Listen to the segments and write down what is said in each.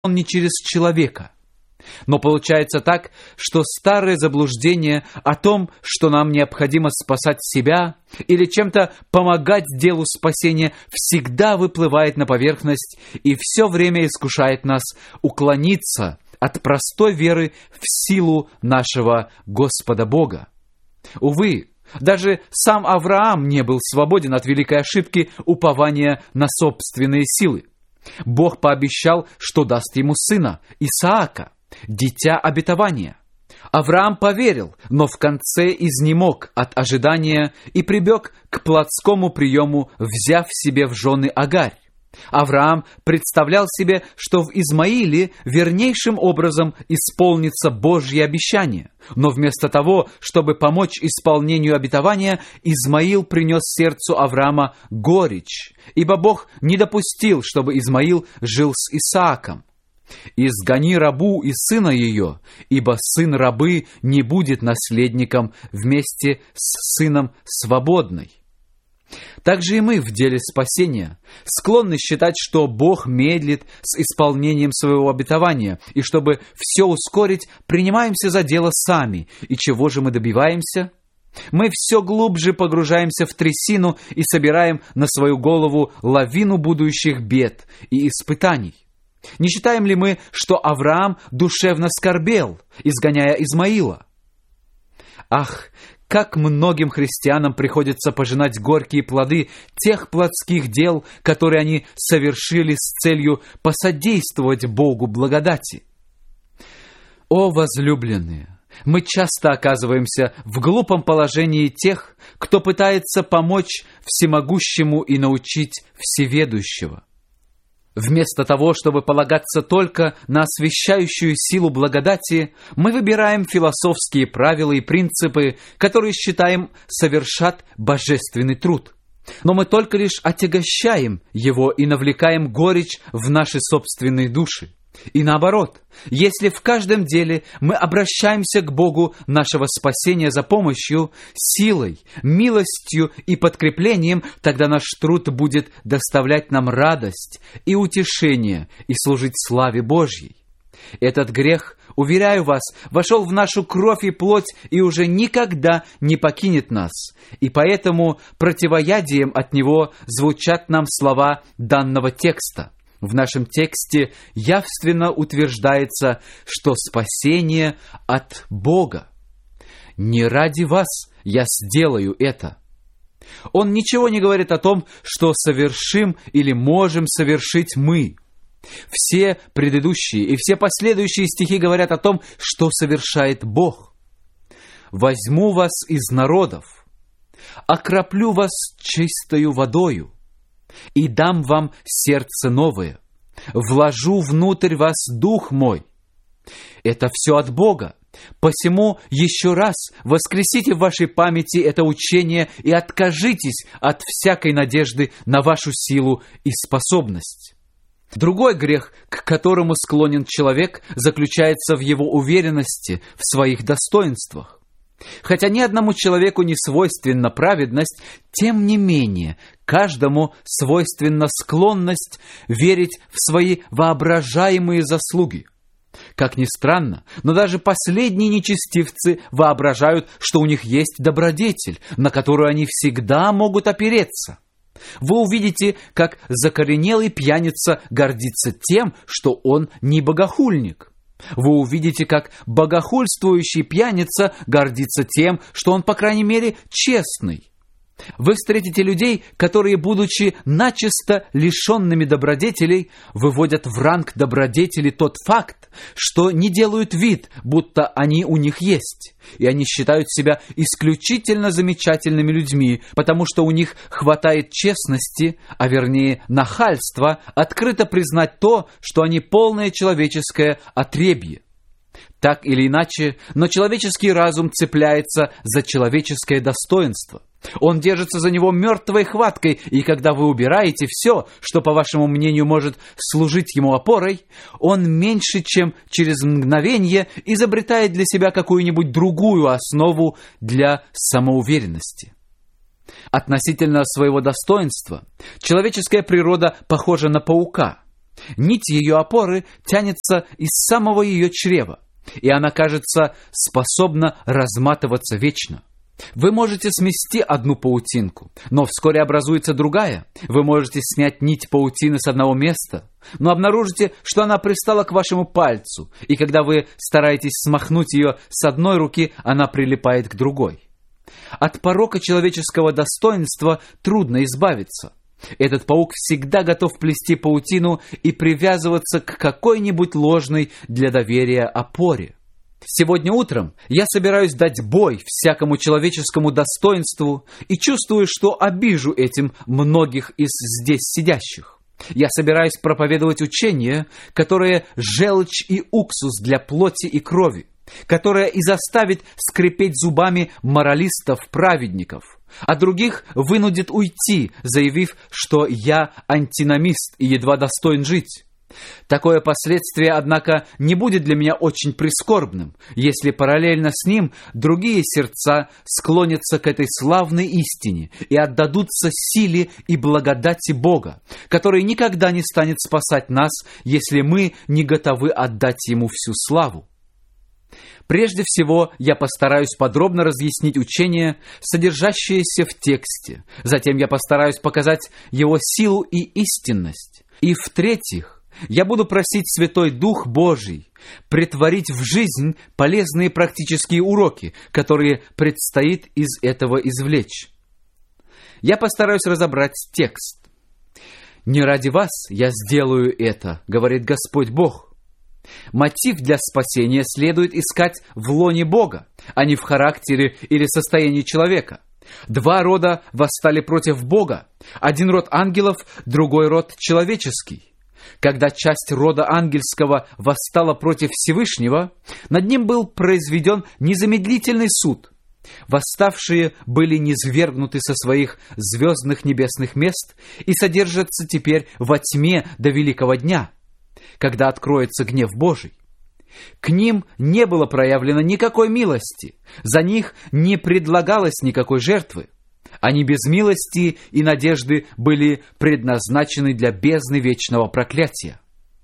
он не через человека. Но получается так, что старое заблуждение о том, что нам необходимо спасать себя или чем-то помогать делу спасения, всегда выплывает на поверхность и все время искушает нас уклониться от простой веры в силу нашего Господа Бога. Увы, даже сам Авраам не был свободен от великой ошибки упования на собственные силы. Бог пообещал, что даст ему сына, Исаака, дитя обетования. Авраам поверил, но в конце изнемог от ожидания и прибег к плотскому приему, взяв себе в жены Агарь. Авраам представлял себе, что в Измаиле вернейшим образом исполнится Божье обещание, но вместо того, чтобы помочь исполнению обетования, Измаил принес сердцу Авраама горечь, ибо Бог не допустил, чтобы Измаил жил с Исааком. «Изгони рабу и сына ее, ибо сын рабы не будет наследником вместе с сыном свободной». Так же и мы в деле спасения склонны считать, что Бог медлит с исполнением своего обетования, и чтобы все ускорить, принимаемся за дело сами. И чего же мы добиваемся? Мы все глубже погружаемся в трясину и собираем на свою голову лавину будущих бед и испытаний. Не считаем ли мы, что Авраам душевно скорбел, изгоняя Измаила? Ах, как многим христианам приходится пожинать горькие плоды тех плотских дел, которые они совершили с целью посодействовать Богу благодати. О, возлюбленные! Мы часто оказываемся в глупом положении тех, кто пытается помочь всемогущему и научить всеведущего. Вместо того, чтобы полагаться только на освящающую силу благодати, мы выбираем философские правила и принципы, которые считаем совершат божественный труд. Но мы только лишь отягощаем его и навлекаем горечь в наши собственные души. И наоборот, если в каждом деле мы обращаемся к Богу нашего спасения за помощью, силой, милостью и подкреплением, тогда наш труд будет доставлять нам радость и утешение и служить славе Божьей. Этот грех, уверяю вас, вошел в нашу кровь и плоть и уже никогда не покинет нас. И поэтому противоядием от него звучат нам слова данного текста. В нашем тексте явственно утверждается, что спасение от Бога. «Не ради вас я сделаю это». Он ничего не говорит о том, что совершим или можем совершить мы. Все предыдущие и все последующие стихи говорят о том, что совершает Бог. «Возьму вас из народов, окроплю вас чистою водою, и дам вам сердце новое, вложу внутрь вас дух мой». Это все от Бога. Посему еще раз воскресите в вашей памяти это учение и откажитесь от всякой надежды на вашу силу и способность. Другой грех, к которому склонен человек, заключается в его уверенности в своих достоинствах. Хотя ни одному человеку не свойственна праведность, тем не менее, каждому свойственна склонность верить в свои воображаемые заслуги. Как ни странно, но даже последние нечестивцы воображают, что у них есть добродетель, на которую они всегда могут опереться. Вы увидите, как закоренелый пьяница гордится тем, что он не богохульник. Вы увидите, как богохульствующий пьяница гордится тем, что он, по крайней мере, честный. Вы встретите людей, которые, будучи начисто лишенными добродетелей, выводят в ранг добродетели тот факт, что не делают вид, будто они у них есть, и они считают себя исключительно замечательными людьми, потому что у них хватает честности, а вернее нахальства, открыто признать то, что они полное человеческое отребье. Так или иначе, но человеческий разум цепляется за человеческое достоинство. Он держится за него мертвой хваткой, и когда вы убираете все, что, по вашему мнению, может служить ему опорой, он меньше чем через мгновение изобретает для себя какую-нибудь другую основу для самоуверенности. Относительно своего достоинства человеческая природа похожа на паука. Нить ее опоры тянется из самого ее чрева, и она, кажется, способна разматываться вечно. Вы можете смести одну паутинку, но вскоре образуется другая. Вы можете снять нить паутины с одного места, но обнаружите, что она пристала к вашему пальцу, и когда вы стараетесь смахнуть ее с одной руки, она прилипает к другой. От порока человеческого достоинства трудно избавиться. Этот паук всегда готов плести паутину и привязываться к какой-нибудь ложной для доверия опоре. Сегодня утром я собираюсь дать бой всякому человеческому достоинству и чувствую, что обижу этим многих из здесь сидящих. Я собираюсь проповедовать учение, которое желчь и уксус для плоти и крови, которое и заставит скрипеть зубами моралистов-праведников, а других вынудит уйти, заявив, что я антиномист и едва достоин жить. Такое последствие, однако, не будет для меня очень прискорбным, если параллельно с ним другие сердца склонятся к этой славной истине и отдадутся силе и благодати Бога, который никогда не станет спасать нас, если мы не готовы отдать Ему всю славу. Прежде всего, я постараюсь подробно разъяснить учение, содержащееся в тексте. Затем я постараюсь показать его силу и истинность. И в-третьих, я буду просить Святой Дух Божий претворить в жизнь полезные практические уроки, которые предстоит из этого извлечь. Я постараюсь разобрать текст. «Не ради вас я сделаю это, — говорит Господь Бог». Мотив для спасения следует искать в лоне Бога, а не в характере или состоянии человека. Два рода восстали против Бога. Один род ангелов, другой род человеческий. Когда часть рода ангельского восстала против Всевышнего, над ним был произведен незамедлительный суд. Восставшие были низвергнуты со своих звездных небесных мест и содержатся теперь во тьме до великого дня, когда откроется гнев Божий. К ним не было проявлено никакой милости, за них не предлагалось никакой жертвы. Они без милости и надежды были предназначены для бездны вечного проклятия.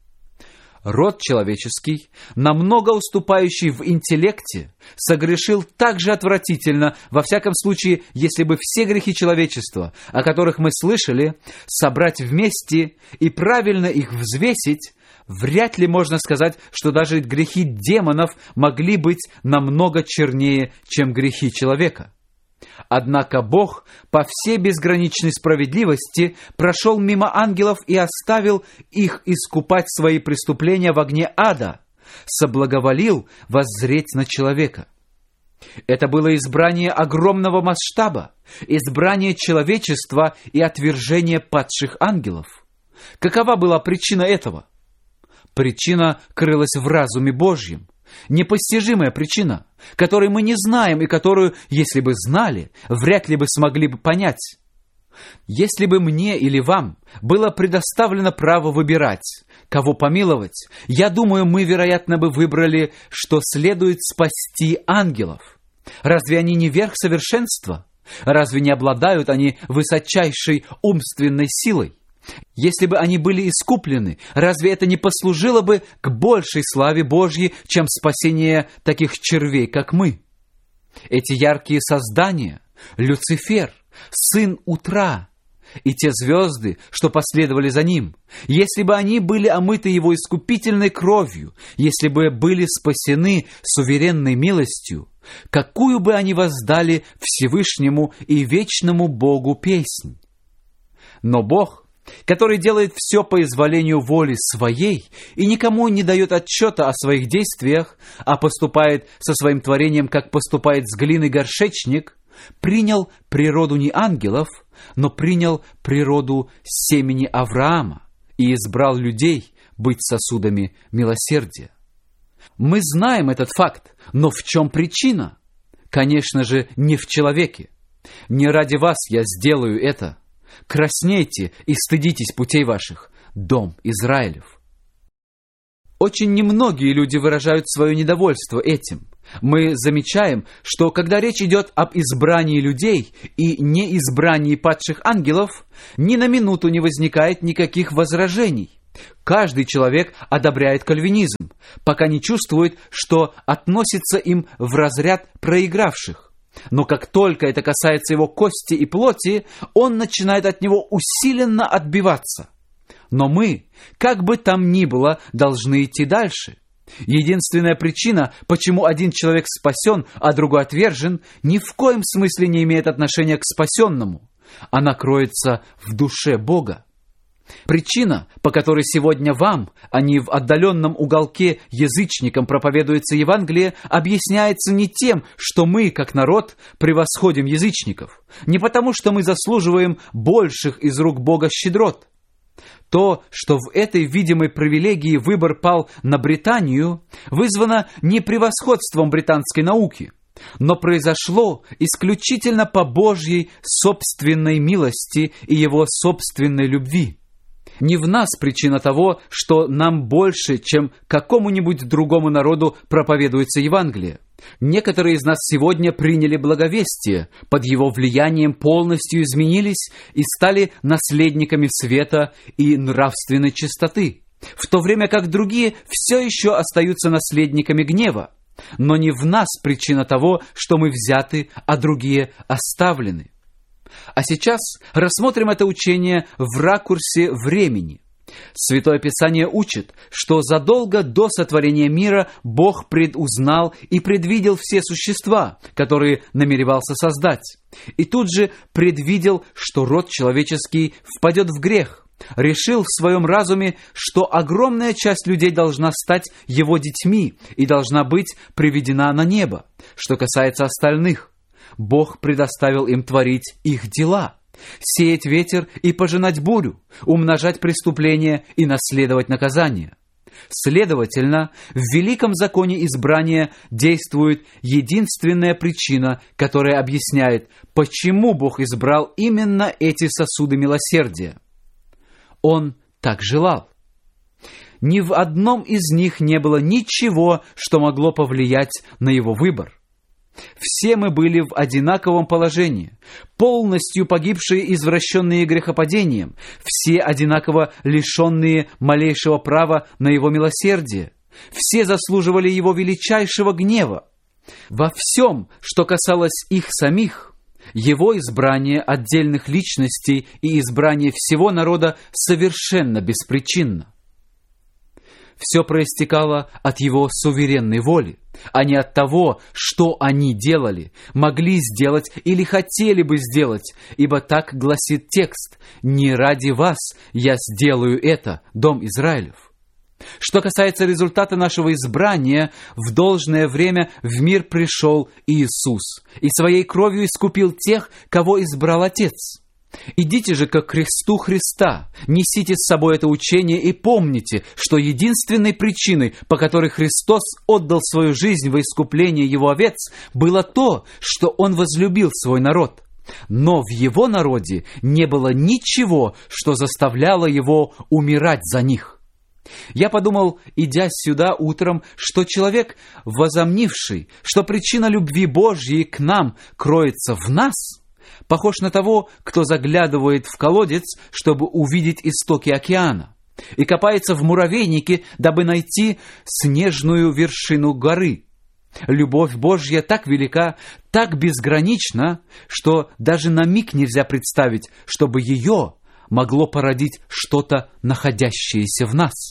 Род человеческий, намного уступающий в интеллекте, согрешил так же отвратительно, во всяком случае, если бы все грехи человечества, о которых мы слышали, собрать вместе и правильно их взвесить, вряд ли можно сказать, что даже грехи демонов могли быть намного чернее, чем грехи человека. Однако Бог по всей безграничной справедливости прошел мимо ангелов и оставил их искупать свои преступления в огне ада, соблаговолил воззреть на человека. Это было избрание огромного масштаба, избрание человечества и отвержение падших ангелов. Какова была причина этого? Причина крылась в разуме Божьем. Непостижимая причина, которой мы не знаем и которую, если бы знали, вряд ли бы смогли бы понять. Если бы мне или вам было предоставлено право выбирать, кого помиловать, я думаю, мы, вероятно, бы выбрали, что следует спасти ангелов. Разве они не верх совершенства? Разве не обладают они высочайшей умственной силой? Если бы они были искуплены, разве это не послужило бы к большей славе Божьей, чем спасение таких червей, как мы? Эти яркие создания, Люцифер, сын утра, и те звезды, что последовали за ним, если бы они были омыты его искупительной кровью, если бы были спасены суверенной милостью, какую бы они воздали Всевышнему и вечному Богу песнь? Но Бог, который делает все по изволению воли своей и никому не дает отчета о своих действиях, а поступает со своим творением, как поступает с глиной горшечник, принял природу не ангелов, но принял природу семени Авраама и избрал людей быть сосудами милосердия. Мы знаем этот факт, но в чем причина? Конечно же, не в человеке. Не ради вас я сделаю это. Краснейте и стыдитесь путей ваших, дом Израилев. Очень немногие люди выражают свое недовольство этим. Мы замечаем, что когда речь идет об избрании людей и неизбрании падших ангелов, ни на минуту не возникает никаких возражений. Каждый человек одобряет кальвинизм, пока не чувствует, что относится им в разряд проигравших. Но как только это касается его кости и плоти, он начинает от него усиленно отбиваться. Но мы, как бы там ни было, должны идти дальше. Единственная причина, почему один человек спасен, а другой отвержен, ни в коем смысле не имеет отношения к спасенному. Она кроется в душе Бога. Причина, по которой сегодня вам, а не в отдаленном уголке язычникам проповедуется Евангелие, объясняется не тем, что мы, как народ, превосходим язычников, не потому, что мы заслуживаем больших из рук Бога щедрот. То, что в этой видимой привилегии выбор пал на Британию, вызвано не превосходством британской науки, но произошло исключительно по Божьей собственной милости и Его собственной любви. Не в нас причина того, что нам больше, чем какому-нибудь другому народу проповедуется Евангелие. Некоторые из нас сегодня приняли благовестие, под его влиянием полностью изменились и стали наследниками света и нравственной чистоты, в то время как другие все еще остаются наследниками гнева. Но не в нас причина того, что мы взяты, а другие оставлены. А сейчас рассмотрим это учение в ракурсе времени. Святое Писание учит, что задолго до сотворения мира Бог предузнал и предвидел все существа, которые намеревался создать. И тут же предвидел, что род человеческий впадет в грех. Решил в своем разуме, что огромная часть людей должна стать его детьми и должна быть приведена на небо. Что касается остальных, Бог предоставил им творить их дела, сеять ветер и пожинать бурю, умножать преступления и наследовать наказание. Следовательно, в великом законе избрания действует единственная причина, которая объясняет, почему Бог избрал именно эти сосуды милосердия. Он так желал. Ни в одном из них не было ничего, что могло повлиять на его выбор. Все мы были в одинаковом положении, полностью погибшие, извращенные грехопадением, все одинаково лишенные малейшего права на его милосердие, все заслуживали его величайшего гнева. Во всем, что касалось их самих, его избрание отдельных личностей и избрание всего народа совершенно беспричинно. Все проистекало от его суверенной воли, а не от того, что они делали, могли сделать или хотели бы сделать, ибо так гласит текст: «Не ради вас я сделаю это, дом Израилев». Что касается результата нашего избрания, в должное время в мир пришел Иисус и своей кровью искупил тех, кого избрал Отец. Идите же ко кресту Христа, несите с собой это учение и помните, что единственной причиной, по которой Христос отдал свою жизнь во искупление Его овец, было то, что Он возлюбил свой народ. Но в Его народе не было ничего, что заставляло Его умирать за них. Я подумал, идя сюда утром, что человек, возомнивший, что причина любви Божьей к нам кроется в нас, похож на того, кто заглядывает в колодец, чтобы увидеть истоки океана, и копается в муравейнике, дабы найти снежную вершину горы. Любовь Божья так велика, так безгранична, что даже на миг нельзя представить, чтобы ее могло породить что-то, находящееся в нас.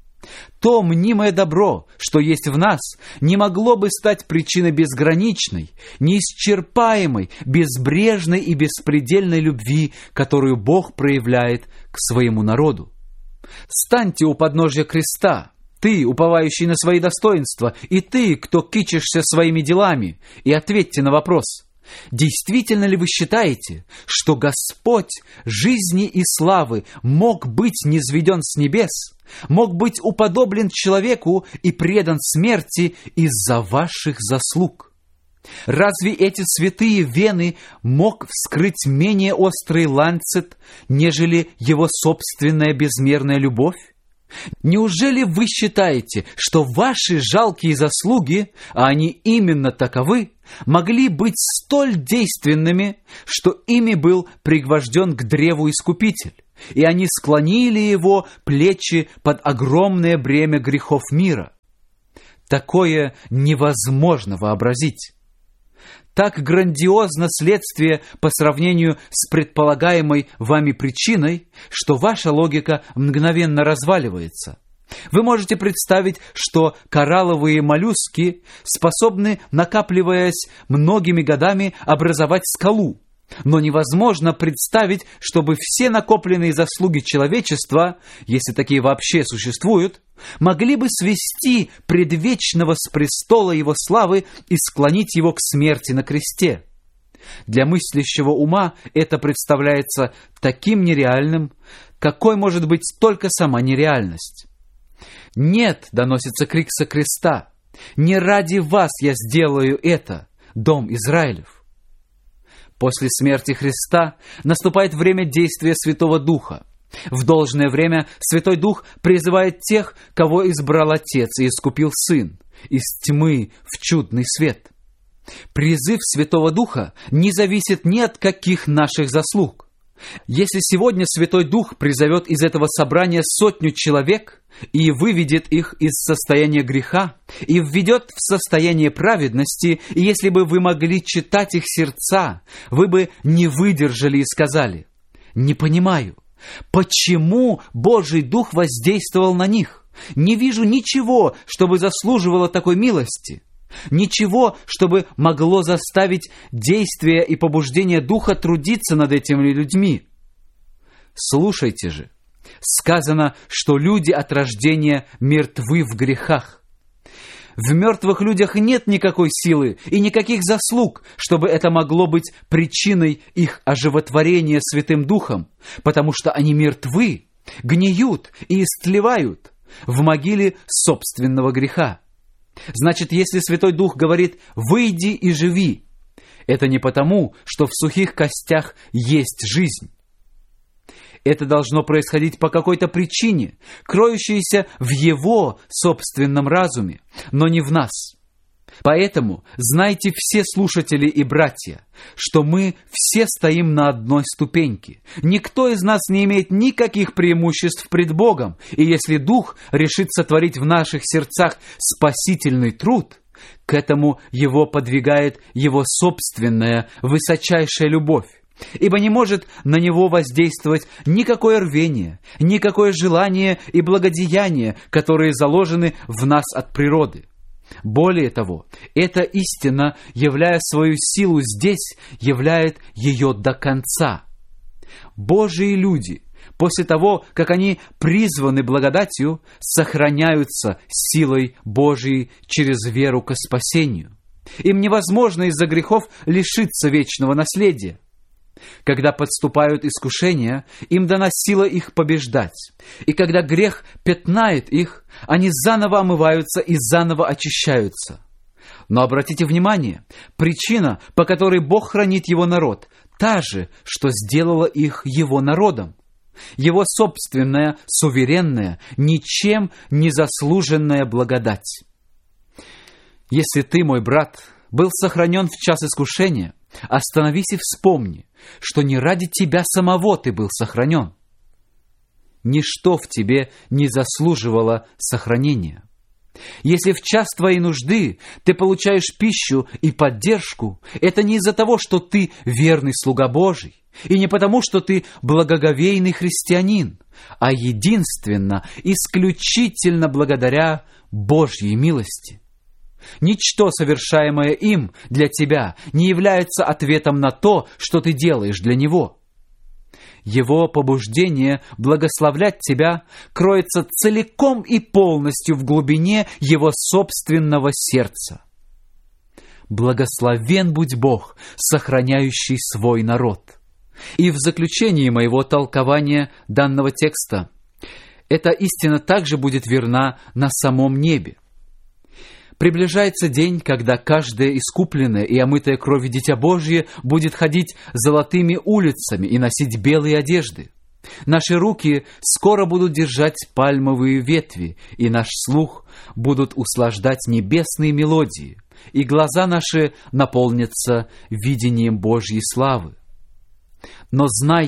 То мнимое добро, что есть в нас, не могло бы стать причиной безграничной, неисчерпаемой, безбрежной и беспредельной любви, которую Бог проявляет к своему народу. Станьте у подножия креста, ты, уповающий на свои достоинства, и ты, кто кичишься своими делами, и ответьте на вопрос: действительно ли вы считаете, что Господь жизни и славы мог быть низведен с небес, мог быть уподоблен человеку и предан смерти из-за ваших заслуг? Разве эти святые вены мог вскрыть менее острый ланцет, нежели его собственная безмерная любовь? Неужели вы считаете, что ваши жалкие заслуги, а они именно таковы, могли быть столь действенными, что ими был пригвожден к древу Искупитель, и они склонили его плечи под огромное бремя грехов мира. Такое невозможно вообразить. Так грандиозно следствие по сравнению с предполагаемой вами причиной, что ваша логика мгновенно разваливается. Вы можете представить, что коралловые моллюски способны, накапливаясь многими годами, образовать скалу. Но невозможно представить, чтобы все накопленные заслуги человечества, если такие вообще существуют, могли бы свести предвечного с престола его славы и склонить его к смерти на кресте. Для мыслящего ума это представляется таким нереальным, какой может быть только сама нереальность. «Нет», — доносится крик со креста, — «не ради вас я сделаю это, дом Израилев». После смерти Христа наступает время действия Святого Духа. В должное время Святой Дух призывает тех, кого избрал Отец и искупил Сын, из тьмы в чудный свет. Призыв Святого Духа не зависит ни от каких наших заслуг. Если сегодня Святой Дух призовет из этого собрания 100 человек и выведет их из состояния греха, и введет в состояние праведности, и если бы вы могли читать их сердца, вы бы не выдержали и сказали: «Не понимаю, почему Божий Дух воздействовал на них? Не вижу ничего, чтобы заслуживало такой милости». Ничего, чтобы могло заставить действие и побуждение Духа трудиться над этими людьми. Слушайте же, сказано, что люди от рождения мертвы в грехах. В мертвых людях нет никакой силы и никаких заслуг, чтобы это могло быть причиной их оживотворения Святым Духом, потому что они мертвы, гниют и истлевают в могиле собственного греха. Значит, если Святой Дух говорит «выйди и живи», это не потому, что в сухих костях есть жизнь. Это должно происходить по какой-то причине, кроющейся в Его собственном разуме, но не в нас. Поэтому знайте все слушатели и братья, что мы все стоим на одной ступеньке. Никто из нас не имеет никаких преимуществ пред Богом, и если Дух решит сотворить в наших сердцах спасительный труд, к этому его подвигает его собственная высочайшая любовь, ибо не может на него воздействовать никакое рвение, никакое желание и благодеяние, которые заложены в нас от природы. Более того, эта истина, являя свою силу здесь, являет ее до конца. Божьи люди, после того, как они призваны благодатью, сохраняются силой Божией через веру ко спасению. Им невозможно из-за грехов лишиться вечного наследия. Когда подступают искушения, им дана сила их побеждать. И когда грех пятнает их, они заново омываются и заново очищаются. Но обратите внимание, причина, по которой Бог хранит Его народ, та же, что сделала их Его народом. Его собственная, суверенная, ничем не заслуженная благодать. Если ты, мой брат, был сохранен в час искушения, остановись и вспомни, что не ради тебя самого ты был сохранен. Ничто в тебе не заслуживало сохранения. Если в час твоей нужды ты получаешь пищу и поддержку, это не из-за того, что ты верный слуга Божий, и не потому, что ты благоговейный христианин, а единственно, исключительно благодаря Божьей милости. Ничто, совершаемое им для тебя, не является ответом на то, что ты делаешь для него. Его побуждение благословлять тебя кроется целиком и полностью в глубине его собственного сердца. Благословен будь Бог, сохраняющий свой народ. И в заключении моего толкования данного текста эта истина также будет верна на самом небе. Приближается день, когда каждое искупленное и омытое кровью Дитя Божье будет ходить золотыми улицами и носить белые одежды. Наши руки скоро будут держать пальмовые ветви, и наш слух будут услаждать небесные мелодии, и глаза наши наполнятся видением Божьей славы. Но знайте,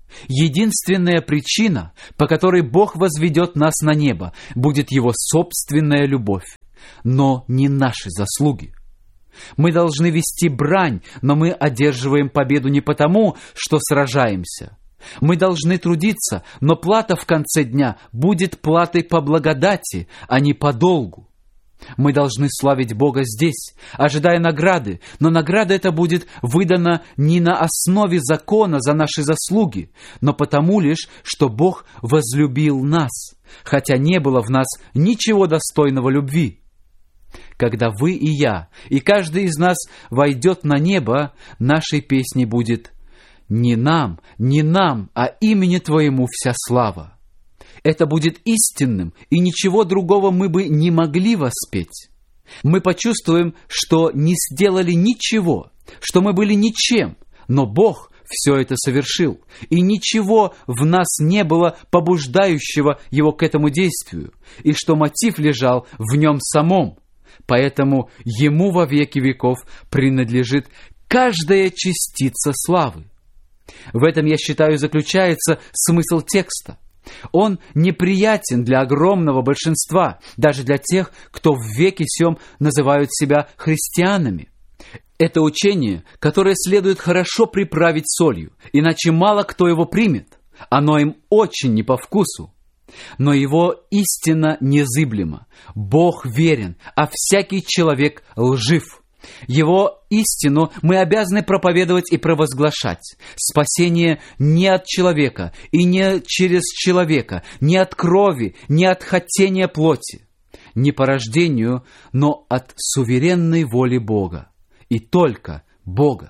Единственная причина, по которой Бог возведет нас на небо, будет Его собственная любовь, но не наши заслуги. Мы должны вести брань, но мы одерживаем победу не потому, что сражаемся. Мы должны трудиться, но плата в конце дня будет платой по благодати, а не по долгу. Мы должны славить Бога здесь, ожидая награды, но награда эта будет выдана не на основе закона за наши заслуги, но потому лишь, что Бог возлюбил нас, хотя не было в нас ничего достойного любви. Когда вы и я, и каждый из нас войдет на небо, нашей песней будет «Не нам, а имени Твоему вся слава». Это будет истинным, и ничего другого мы бы не могли воспеть. Мы почувствуем, что не сделали ничего, что мы были ничем, но Бог все это совершил, и ничего в нас не было побуждающего Его к этому действию, и что мотив лежал в Нем самом. Поэтому Ему во веки веков принадлежит каждая частица славы. В этом, я считаю, заключается смысл текста. Он неприятен для огромного большинства, даже для тех, кто в веке сем называют себя христианами. Это учение, которое следует хорошо приправить солью, иначе мало кто его примет. Оно им очень не по вкусу. Но его истина незыблема. Бог верен, а всякий человек лжив. Его истину мы обязаны проповедовать и провозглашать. Спасение не от человека и не через человека, не от крови, не от хотения плоти, не по рождению, но от суверенной воли Бога. И только Бога.